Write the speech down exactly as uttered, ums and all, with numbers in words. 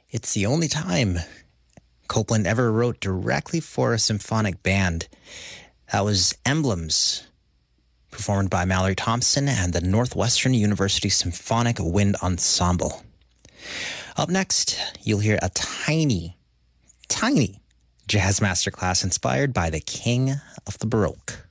It's the only time Copland ever wrote directly for a symphonic band. That was Emblems, performed by Mallory Thompson and the Northwestern University Symphonic Wind Ensemble. Up next, you'll hear a tiny, tiny jazz masterclass inspired by the king of the Baroque.